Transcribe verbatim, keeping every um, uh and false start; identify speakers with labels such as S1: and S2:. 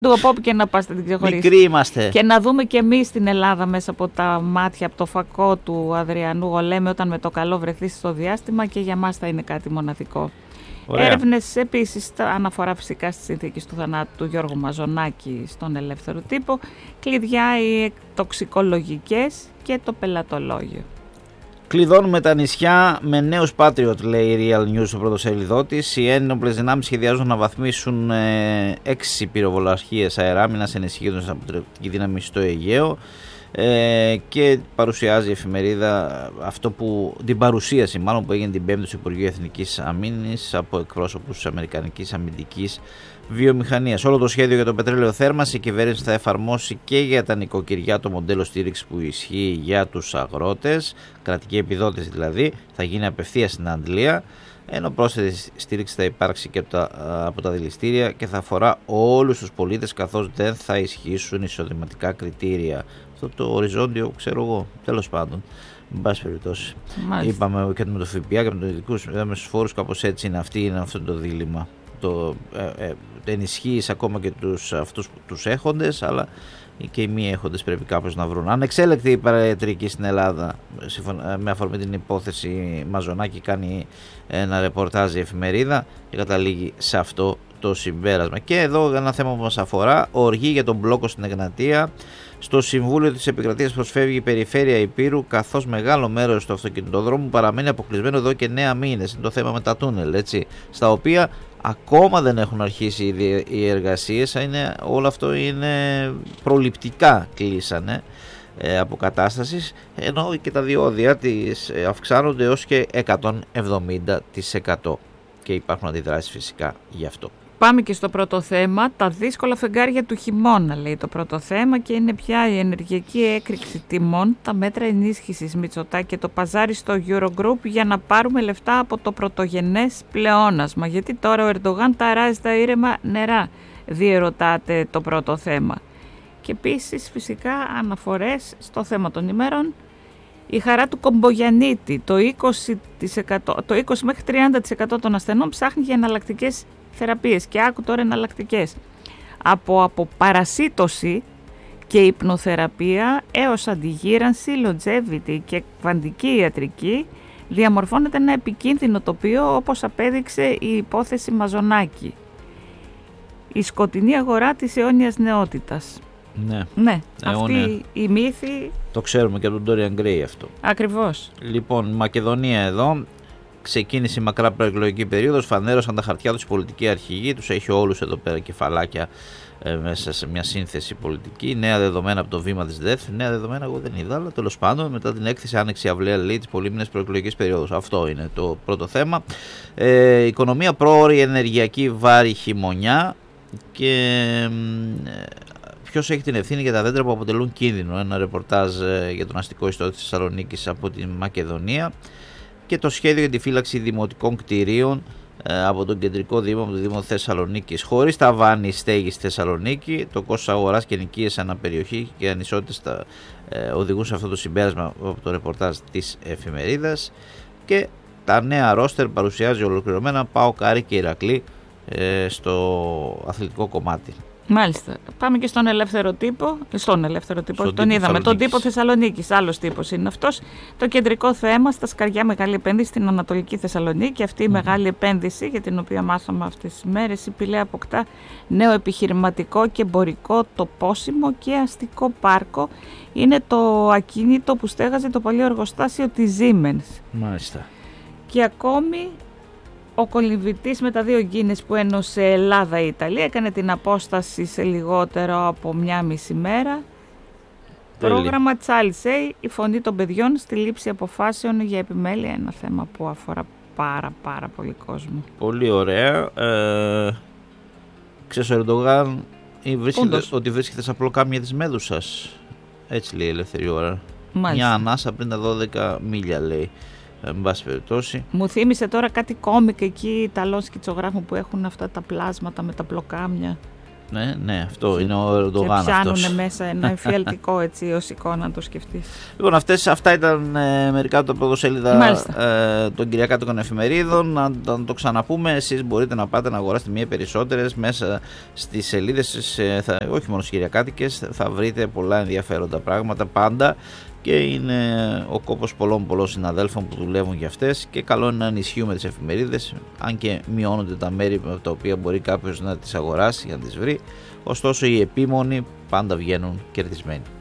S1: Από όπου και να πας την ξεχωρίσει.
S2: Μικροί είμαστε.
S1: Και να δούμε και εμείς στην Ελλάδα μέσα από τα μάτια, από το φακό του Αδριανού Γολέμη, όταν με το καλό βρεθείς στο διάστημα, και για μας θα είναι κάτι μοναδικό. Έρευνες επίσης, αναφορά φυσικά στις συνθήκες του θανάτου του Γιώργου Μαζονάκη στον Ελεύθερο Τύπο, κλειδιά οι τοξικολογικές και το πελατολόγιο.
S2: Κλειδώνουμε τα νησιά με νέους Patriot, λέει η Real News στο πρωτοσέλιδό της. Οι ένοπλες δυνάμεις σχεδιάζουν να βαθμίσουν ε, έξι πυροβολαρχίες αεράμινας, ενισχύοντας από την δύναμη στο Αιγαίο. Ε, και παρουσιάζει η εφημερίδα αυτό που, την παρουσίαση μάλλον που έγινε την Πέμπτη στο Υπουργείο Εθνικής Αμήνης από εκπρόσωπους της Αμερικανικής Αμυντικής Βιομηχανίας. Όλο το σχέδιο για το πετρέλαιο θέρμανση η κυβέρνηση θα εφαρμόσει και για τα νοικοκυριά το μοντέλο στήριξη που ισχύει για τους αγρότες, κρατική επιδότηση δηλαδή, θα γίνει απευθείας στην Αντλία, ενώ πρόσθετη στήριξη θα υπάρξει και από τα, από τα δηληστήρια και θα αφορά όλους τους πολίτες, καθώς δεν θα ισχύσουν εισοδηματικά κριτήρια. Αυτό το οριζόντιο ξέρω εγώ, τέλος πάντων. Εν πάση περιπτώσει. Είπαμε και με το ΦΠΑ και με τους ειδικούς φόρους, κάπως έτσι είναι, αυτή, είναι αυτό το δίλημμα. Το ε, ε, ενισχύεις ακόμα και τους, αυτούς τους έχοντες, αλλά και οι μη έχοντες πρέπει κάπως να βρουν. Ανεξέλεκτη η παραϊατρική στην Ελλάδα, με αφορμή την υπόθεση Μαζονάκη, κάνει ένα ρεπορτάζ η εφημερίδα και καταλήγει σε αυτό το συμπέρασμα. Και εδώ ένα θέμα που μας αφορά, οργή για τον μπλόκο στην Εγνατία. Στο Συμβούλιο της Επικρατείας προσφεύγει η Περιφέρεια Ηπείρου, καθώς μεγάλο μέρος του αυτοκινητοδρόμου παραμένει αποκλεισμένο εδώ και εννέα μήνες. Είναι το θέμα με τα τούνελ, έτσι, στα οποία ακόμα δεν έχουν αρχίσει οι εργασίες. Είναι, όλο αυτό είναι προληπτικά, κλείσανε ε, αποκατάστασης, ενώ και τα διόδια της ε, αυξάνονται έως και εκατόν εβδομήντα τοις εκατό και υπάρχουν αντιδράσεις φυσικά γι' αυτό.
S1: Πάμε και στο πρώτο θέμα, τα δύσκολα φεγγάρια του χειμώνα, λέει το πρώτο θέμα, και είναι πια η ενεργειακή έκρηξη τιμών, τα μέτρα ενίσχυσης Μητσοτάκη και το παζάρι στο Eurogroup για να πάρουμε λεφτά από το πρωτογενές πλεόνασμα. Γιατί τώρα ο Ερντογάν ταράζει τα ήρεμα νερά, διερωτάται το πρώτο θέμα. Και επίσης φυσικά αναφορές στο θέμα των ημέρων. Η χαρά του Κομπογιαννίτη, το είκοσι τοις εκατό, το είκοσι μέχρι τριάντα τοις εκατό των ασθενών ψάχνει για εναλλακτικές θεραπείες. Και άκου τώρα εναλλακτικές. Από αποπαρασίτωση και υπνοθεραπεία έως αντιγύρανση, longevity και κβαντική ιατρική διαμορφώνεται ένα επικίνδυνο τοπίο, όπως απέδειξε η υπόθεση Μαζονάκη. Η σκοτεινή αγορά της αιώνιας νεότητας.
S2: Ναι,
S1: ναι αυτή η μύθη.
S2: Το ξέρουμε και από τον Dorian Gray αυτό.
S1: Ακριβώς.
S2: Λοιπόν, Μακεδονία εδώ. Ξεκίνησε η μακρά προεκλογική περίοδος, φανέρωσαν τα χαρτιά τους οι πολιτικοί αρχηγοί, τους έχει όλους εδώ πέρα κεφαλάκια ε, μέσα σε μια σύνθεση πολιτική. Νέα δεδομένα από το βήμα της ΔΕΘ. Νέα δεδομένα εγώ δεν είδα, αλλά τέλος πάντων μετά την έκθεση άνοιξε η αυλαία, λέει, της πολύμηνες προεκλογικής περίοδος. Αυτό είναι το πρώτο θέμα. Ε, οικονομία, πρόωρη ενεργειακή βάρη χειμωνιά και ε, ποιος έχει την ευθύνη για τα δέντρα που αποτελούν κίνδυνο. Ένα ρεπορτάζ ε, για τον αστικό ιστό της Θεσσαλονίκης από τη Μακεδονία. Και το σχέδιο για τη φύλαξη δημοτικών κτηρίων ε, από τον Κεντρικό Δήμο, από το Δήμο Θεσσαλονίκης. Χωρίς ταβάνι στέγη στη Θεσσαλονίκη, το κόστος αγοράς και ενοικίες αναπεριοχή και ανισότητες τα, ε, οδηγούν σε αυτό το συμπέρασμα από το ρεπορτάζ της εφημερίδας. Και τα νέα ρόστερ παρουσιάζει ολοκληρωμένα ΠΑΟΚ, Άρη και Ηρακλή ε, στο αθλητικό κομμάτι.
S1: Μάλιστα. Πάμε και στον ελεύθερο τύπο. Στον ελεύθερο τύπο, στον τον τύπο είδαμε. Τον τύπο Θεσσαλονίκης. Άλλος τύπος είναι αυτός. Το κεντρικό θέμα στα σκαριά, μεγάλη επένδυση στην Ανατολική Θεσσαλονίκη. Αυτή η mm. μεγάλη επένδυση, για την οποία μάθαμε αυτές τις μέρες, η Πηλαία αποκτά νέο επιχειρηματικό και εμπορικό τοπόσιμο και αστικό πάρκο. Είναι το ακίνητο που στέγαζε το παλιό εργοστάσιο της Siemens.
S2: Μάλιστα.
S1: Και ακόμη. Ο κολυμβητής με τα δύο γκίνες που ένωσε Ελλάδα-Ιταλία έκανε την απόσταση σε λιγότερο από μια μισή μέρα. Τέλει. Πρόγραμμα Child Say, η φωνή των παιδιών στη λήψη αποφάσεων για επιμέλεια, ένα θέμα που αφορά πάρα πάρα πολύ κόσμο.
S2: Πολύ ωραία. Ε, ξέρεις ο Ερντογάν ότι βρίσκεται στα πλοκάμια της Μέδουσας. Έτσι λέει η Ελεύθερη Ώρα.
S1: Μάλιστα.
S2: Μια ανάσα πριν τα δώδεκα μίλια, λέει. Εν πάση περιπτώσει.
S1: Μου θύμισε τώρα κάτι κόμικ εκεί Ιταλών σκητσογράφων που έχουν αυτά τα πλάσματα με τα πλοκάμια.
S2: Ναι, ναι, αυτό είναι ο Ερντογάν.
S1: Και πιάνουνε
S2: αυτός.
S1: μέσα ένα εφιαλτικό έτσι ως εικόνα, να το σκεφτείς.
S2: Λοιπόν, αυτές, αυτά ήταν ε, μερικά από τα πρωτοσέλιδα ε, των κυριακάτικων εφημερίδων. Να, να το ξαναπούμε, εσείς μπορείτε να πάτε να αγοράσετε μία περισσότερες μέσα στις σελίδες, ε, θα, όχι μόνο στις κυριακάτικες, θα βρείτε πολλά ενδιαφέροντα πράγματα πάντα. Και είναι ο κόπος πολλών πολλών συναδέλφων που δουλεύουν για αυτές και καλό είναι να ενισχύουμε τις εφημερίδες, αν και μειώνονται τα μέρη με τα οποία μπορεί κάποιος να τις αγοράσει για να τις βρει, ωστόσο οι επίμονοι πάντα βγαίνουν κερδισμένοι.